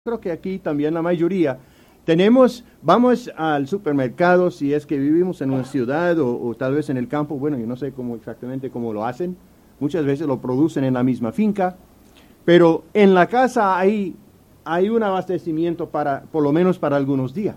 Creo que aquí también la mayoría vamos al supermercado si es que vivimos en una ciudad o tal vez en el campo. Bueno, yo no sé exactamente cómo lo hacen. Muchas veces lo producen en la misma finca, pero en la casa hay un abastecimiento por lo menos para algunos días.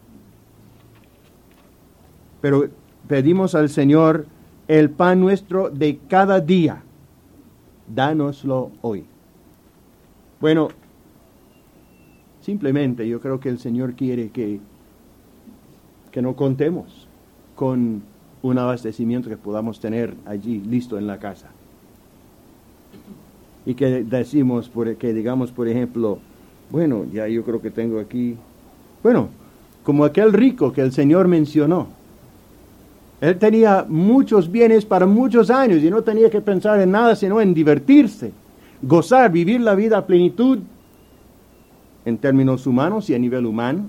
Pero pedimos al Señor el pan nuestro de cada día. Dánoslo hoy. Bueno, simplemente yo creo que el Señor quiere que no contemos con un abastecimiento que podamos tener allí listo en la casa. Y que digamos, por ejemplo, bueno, ya yo creo que tengo aquí, bueno, como aquel rico que el Señor mencionó. Él tenía muchos bienes para muchos años y no tenía que pensar en nada sino en divertirse, gozar, vivir la vida a plenitud en términos humanos y a nivel humano.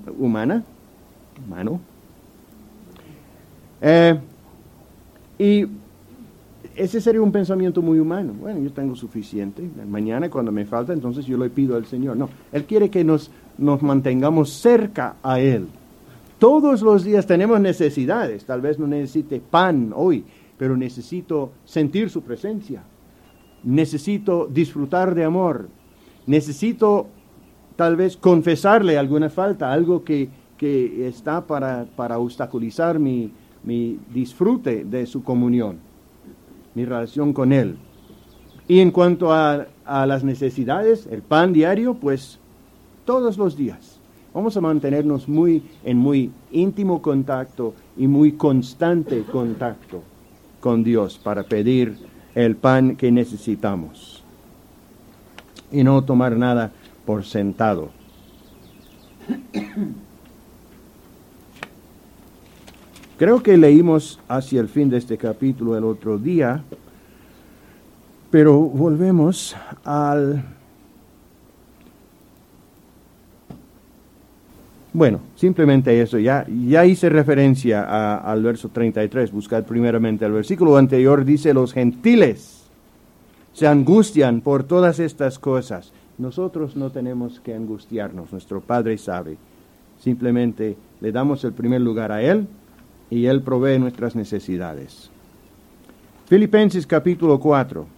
Y ese sería un pensamiento muy humano. Bueno, yo tengo suficiente. Mañana cuando me falta, entonces yo le pido al Señor. No, Él quiere que nos mantengamos cerca a Él. Todos los días tenemos necesidades. Tal vez no necesite pan hoy, pero necesito sentir su presencia. Necesito disfrutar de amor. Necesito tal vez confesarle alguna falta, algo que está para obstaculizar mi disfrute de su comunión, mi relación con Él. Y en cuanto a las necesidades, el pan diario, pues todos los días. Vamos a mantenernos en muy íntimo contacto y muy constante contacto con Dios para pedir el pan que necesitamos. Y no tomar nada por sentado. Creo que leímos hacia el fin de este capítulo el otro día, pero volvemos Bueno, simplemente eso, ya hice referencia al verso 33, buscad primeramente el versículo anterior, dice, los gentiles se angustian por todas estas cosas. Nosotros no tenemos que angustiarnos, nuestro Padre sabe. Simplemente le damos el primer lugar a Él y Él provee nuestras necesidades. Filipenses capítulo 4.